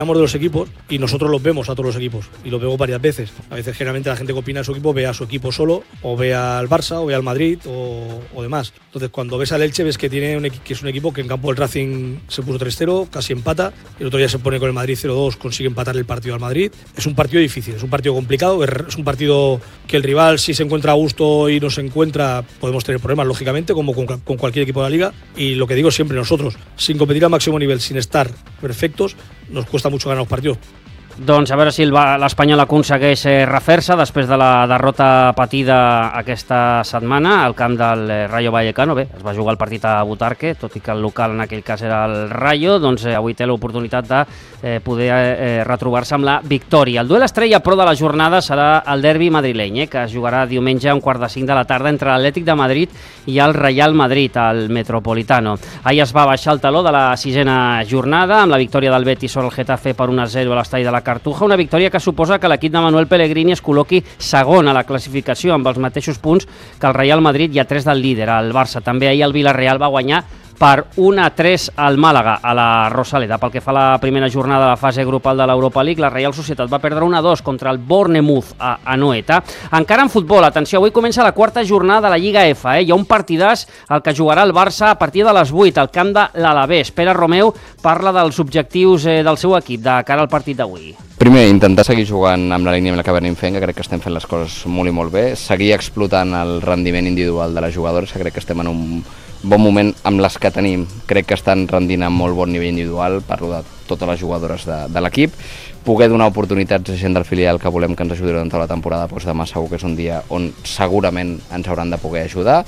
de los equipos y nosotros los vemos a todos los equipos y los vemos varias veces. A veces generalmente la gente que opina de su equipo ve a su equipo solo o ve al Barça o ve al Madrid o demás. Entonces cuando ves al Elche ves que que es un equipo que en campo del Racing se puso 3-0, casi empata, el otro día se pone con el Madrid 0-2, consigue empatar el partido al Madrid. Es un partido difícil, es un partido complicado, es un partido que el rival si se encuentra a gusto y no se encuentra podemos tener problemas lógicamente como con cualquier equipo de la liga, y lo que digo siempre, nosotros sin competir al máximo nivel, sin estar perfectos, nos cuesta mucho ganar los partidos. Doncs a veure si l'Espanyol aconsegueix refer-se després de la derrota patida aquesta setmana al camp del Rayo Vallecano. Bé, es va jugar el partit a Butarque, tot i que el local en aquell cas era el Rayo, doncs avui té l'oportunitat de poder retrobar-se amb la victòria. El duel estrella pro de la jornada serà el derbi madrileny, que es jugarà diumenge a 4:45 de la tarda entre l'Atlètic de Madrid i el Real Madrid, al Metropolitano. Ahir es va baixar el taló de la 6a jornada amb la victòria del Betis sobre el Getafe per 1-0 a l'estadi de la Cartuja, una victòria que suposa que l'equip de Manuel Pellegrini es col·loqui segon a la classificació amb els mateixos punts que el Real Madrid i a 3 del líder, el Barça. També ahir el Villarreal va guanyar per 1-3 al Màlaga, a la Rosaleda. Pel que fa a la primera jornada de la fase grupal de l'Europa League, la Real Societat va perdre 1-2 contra el Bournemouth a Anoeta. Encara en futbol, atenció, avui comença la quarta jornada de la Lliga F. Hi ha un partidàs al que jugarà el Barça a partir de les 8 al camp de l'Alavés. Pere Romeu parla dels objectius del seu equip de cara al partit d'avui. Primer, intentar seguir jugant amb la línia amb la que venim fent, que crec que estem fent les coses molt i molt bé. Seguir explotant el rendiment individual de les jugadores, que crec que estem en un bon moment amb les que tenim. Crec que estan rendint a molt bon nivell individual, parlo de totes les jugadores de l'equip. Poder donar oportunitats a gent del filial que volem que ens ajudi durant tota la temporada, doncs demà segur que és un dia on segurament ens hauran de poder ajudar.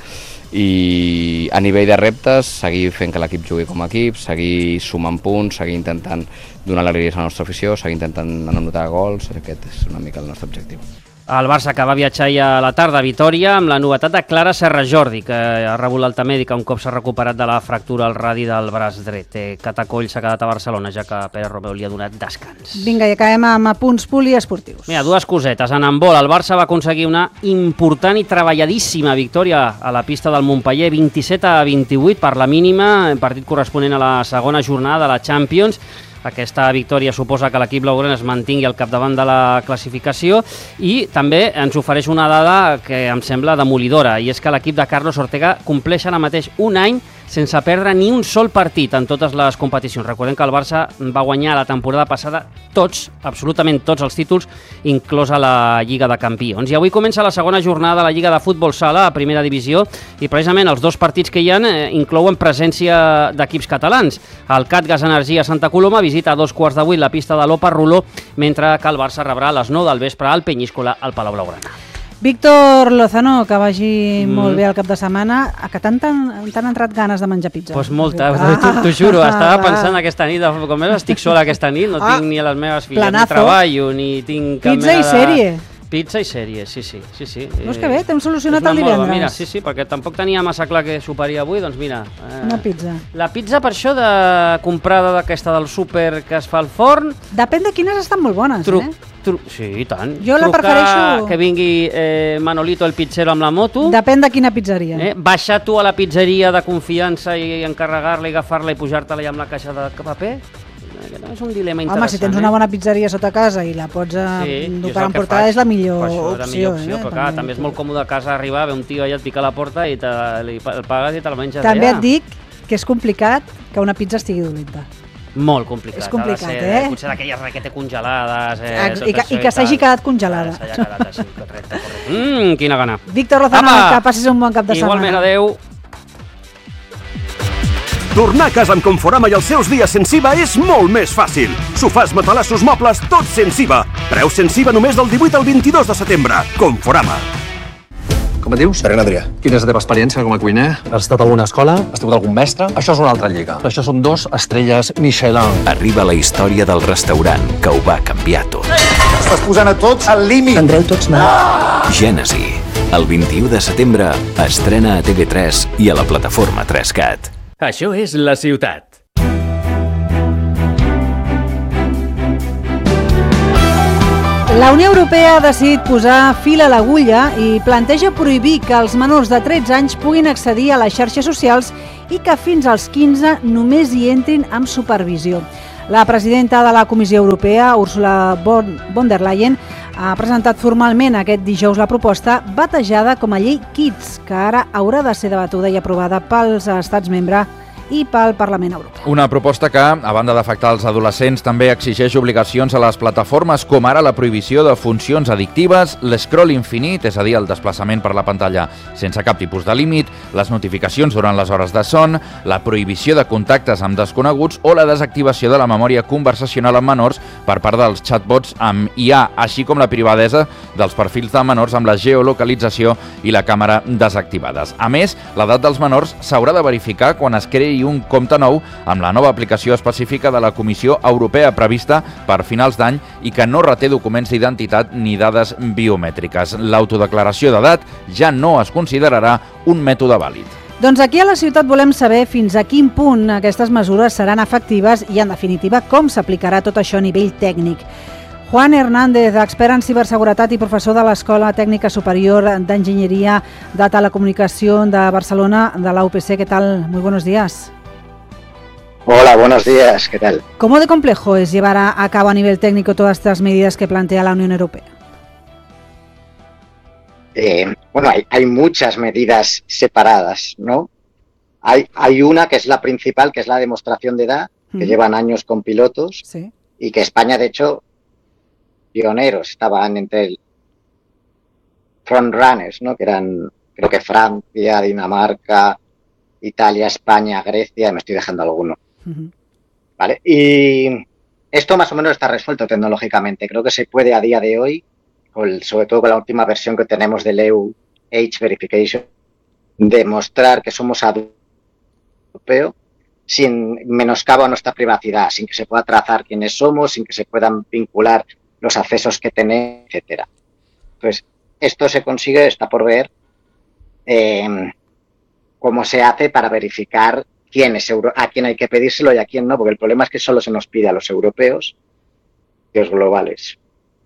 I a nivell de reptes, seguir fent que l'equip jugui com a equip, seguir sumant punts, seguir intentant donar alegries a la nostra afició, seguir intentant anotar gols. Aquest és una mica el nostre objectiu. El Barça que va viatjar ahir a la tarda a Vitòria amb la novetat de Clara Serra Jordi, que ha rebut l'alta mèdica un cop s'ha recuperat de la fractura al radi del braç dret. Catacoll s'ha quedat a Barcelona, ja que Pere Romeu li ha donat descans. Vinga, i acabem amb apunts poliesportius. Mira, dues cosetes. En handbol, el Barça va aconseguir una important i treballadíssima victòria a la pista del Montpeller, 27-28 per la mínima, partit corresponent a la segona jornada de la Champions. Aquesta victòria suposa que l'equip blaugrana es mantingui al capdavant de la classificació i també ens ofereix una dada que em sembla demolidora, i és que l'equip de Carlos Ortega compleix ara mateix un any sense perdre ni un sol partit en totes les competicions. Recordem que el Barça va guanyar la temporada passada tots, absolutament tots els títols, inclosa la Lliga de Campions. I avui comença la segona jornada de la Lliga de Futbol Sala a Primera Divisió i precisament els dos partits que hi ha inclouen presència d'equips catalans. El CAT Gas Energia Santa Coloma visita a 2:15 la pista de l'Opa Roló, mentre que el Barça rebrà a les 9 del vespre al Penyíscola al Palau Blaugrana. Víctor Lozano, que vagi molt bé el cap de setmana. A que t'han entrat ganes de menjar pizza? Doncs molta, t'ho juro. Estava pensant aquesta nit, com més estic sola aquesta nit, no tinc ni a les meves filles, ni treballo, ni tinc cap mena de... Pizza i sèrie. Pizza i sèrie, sí. Veus que bé, t'hem solucionat el divendres. Mira, sí, perquè tampoc tenia massa clar que soparia avui, doncs mira. Una pizza. La pizza, per això, de comprada d'aquesta del súper que es fa al forn... Depèn de quines estan molt bones, Sí, i tant. Jo la prefereixo... Que vingui Manolito, el pizzero, amb la moto. Depèn de quina pizzeria. Baixar tu a la pizzeria de confiança i encarregar-la i agafar-la i pujar-te-la amb la caixa de paper. És un dilema interessant. Home, si tens una bona pizzeria sota casa i la pots dur per emportar, és la millor opció. Però clar, també és molt còmode a casa arribar, ve un tio allà et pica a la porta i el pagues i te la menges allà. També et dic que és complicat que una pizza estigui dolenta. Molt complicat. És complicat, Potser d'aquelles raquetes congelades. I que s'hagi quedat congelada. S'hagi quedat així, correcte. Quina gana. Víctor Lozano, que passis un bon cap de setmana. Igualment, adeu. Tornar a casa amb Conforama i els seus dies sense IVA és molt més fàcil. Sofàs, matalassos, mobles, tots sense IVA. Preu sense IVA només del 18 al 22 de setembre. Conforama. Com et dius? Serena Adrià. Quina és la teva experiència com a cuiner? Has estat a alguna escola? Has tingut algun mestre? Això és una altra lliga. Això són 2 estrelles Michelin. Arriba la història del restaurant que ho va canviar tot. Estàs posant a tots al límit. Tindreu tots mal. Gènesi. El 21 de setembre estrena a TV3 i a la plataforma 3CAT. Això és La Ciutat. La Unió Europea ha decidit posar fil a l'agulla i planteja prohibir que els menors de 13 anys puguin accedir a les xarxes socials i que fins als 15 només hi entrin amb supervisió. La presidenta de la Comissió Europea, Ursula von der Leyen, ha presentat formalment aquest dijous la proposta batejada com a llei Kids, que ara haurà de ser debatuda i aprovada pels estats membres i pel Parlament Europeu. Una proposta que, a banda d'afectar els adolescents, també exigeix obligacions a les plataformes, com ara la prohibició de funcions addictives, l'escroll infinit, és a dir, el desplaçament per la pantalla sense cap tipus de límit, les notificacions durant les hores de son, la prohibició de contactes amb desconeguts o la desactivació de la memòria conversacional amb menors per part dels chatbots amb IA, així com la privadesa dels perfils de menors amb la geolocalització i la càmera desactivades. A més, l'edat dels menors s'haurà de verificar quan es creï un compte nou amb la nova aplicació específica de la Comissió Europea prevista per finals d'any i que no reté documents d'identitat ni dades biomètriques. L'autodeclaració d'edat ja no es considerarà un mètode vàlid. Doncs aquí a la ciutat volem saber fins a quin punt aquestes mesures seran efectives i, en definitiva, com s'aplicarà tot això a nivell tècnic. Juan Hernández, expert en ciberseguretat i professor de l'Escola Tècnica Superior d'Enginyería de Telecomunicación de Barcelona, de la UPC. ¿Qué tal? Muy buenos días. Hola, buenos días. ¿Qué tal? ¿Cómo de complejo es llevar a cabo a nivel técnico todas estas medidas que plantea la Unión Europea? Bueno, hay muchas medidas separadas, ¿no? Hay una que es la principal, que es la demostración de edad, que llevan años con pilotos, sí, y que España, de hecho, pioneros, estaban entre el frontrunners, ¿no? Que eran, creo que Francia, Dinamarca, Italia, España, Grecia, me estoy dejando alguno. ¿Vale? Y esto más o menos está resuelto tecnológicamente. Creo que se puede a día de hoy, sobre todo con la última versión que tenemos del EU Age Verification, demostrar que somos europeos sin menoscabo a nuestra privacidad, sin que se pueda trazar quiénes somos, sin que se puedan vincular los accesos que tenemos, etcétera. Entonces, esto se consigue, está por ver cómo se hace para verificar a quién hay que pedírselo y a quién no, porque el problema es que solo se nos pide a los europeos y los globales.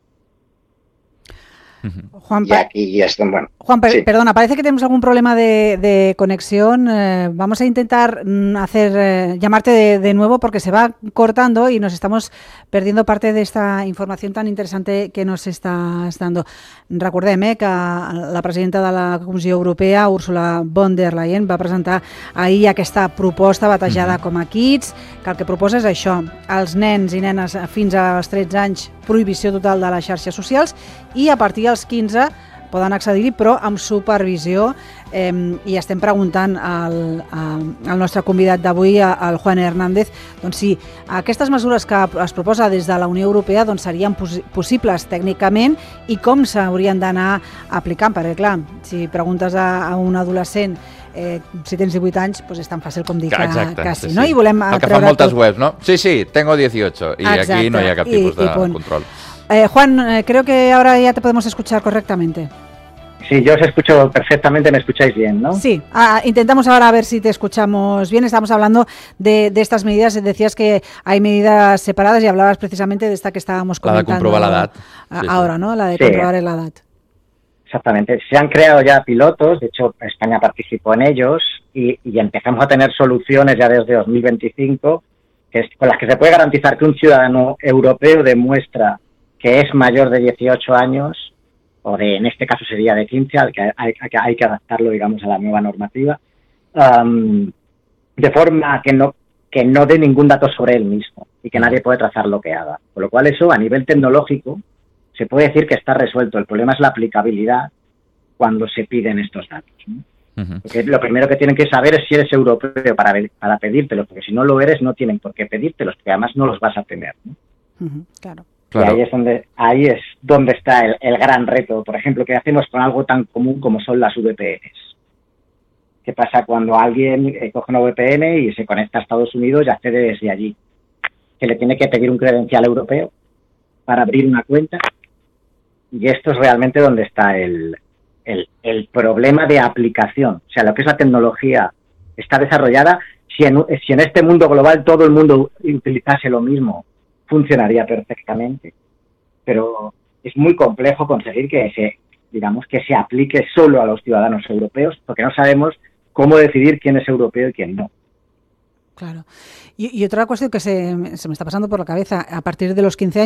Juan, y aquí es, bueno, Juan, sí. Perdona, parece que tenemos algún problema de conexión. Vamos a intentar llamarte de nuevo porque se va cortando y nos estamos perdiendo parte de esta información tan interessant que nos estàs dando. Recordem que la presidenta de la Comissió Europea, Ursula von der Leyen, va presentar ahir aquesta proposta batejada com a Kids, que el que proposa és això, als nens i nenes fins als 13 anys prohibició total de les xarxes socials i a partir dels 15 poden accedir-hi, però amb supervisió, i estem preguntant al nostre convidat d'avui, al Juan Hernández, doncs si aquestes mesures que es proposa des de la Unió Europea doncs serien possibles tècnicament i com s'haurien d'anar aplicant, perquè clar, si preguntes a un adolescent si tens 18 anys, doncs és tan fàcil com dir que sí, no? I volem el que fan moltes webs, no? Sí, tengo 18, y aquí no hi ha cap tipus de control. Juan, creo que ahora ya te podemos escuchar correctamente. Sí, yo os escucho perfectamente, me escucháis bien, ¿no? Sí, intentamos ahora a ver si te escuchamos bien. Estamos hablando de estas medidas, decías que hay medidas separadas y hablabas precisamente de esta que estábamos comentando. La de comprobar la edad. Ahora, ¿no? La de comprobar la edad. Exactamente. Se han creado ya pilotos, de hecho España participó en ellos y empezamos a tener soluciones ya desde 2025 con las que se puede garantizar que un ciudadano europeo demuestra que es mayor de 18 años, en este caso sería de 15, al que hay que adaptarlo, digamos, a la nueva normativa, de forma que no dé ningún dato sobre él mismo y que nadie puede trazar lo que haga. Con lo cual eso, a nivel tecnológico, se puede decir que está resuelto. El problema es la aplicabilidad cuando se piden estos datos, ¿no? Porque lo primero que tienen que saber es si eres europeo para pedírtelos, porque si no lo eres no tienen por qué pedírtelos, porque además no los vas a tener, ¿no? Claro. Y ahí es donde está el gran reto. Por ejemplo, ¿qué hacemos con algo tan común como son las VPNs? ¿Qué pasa cuando alguien coge una VPN y se conecta a Estados Unidos y accede desde allí? Que le tiene que pedir un credencial europeo para abrir una cuenta. Y esto es realmente donde está el problema de aplicación. O sea, lo que es la tecnología está desarrollada. Si en este mundo global todo el mundo utilizase lo mismo, funcionaría perfectamente, pero es muy complejo conseguir que se aplique solo a los ciudadanos europeos, porque no sabemos cómo decidir quién es europeo y quién no. Claro. Y otra cuestión que se me está pasando por la cabeza, a partir de los 15 años,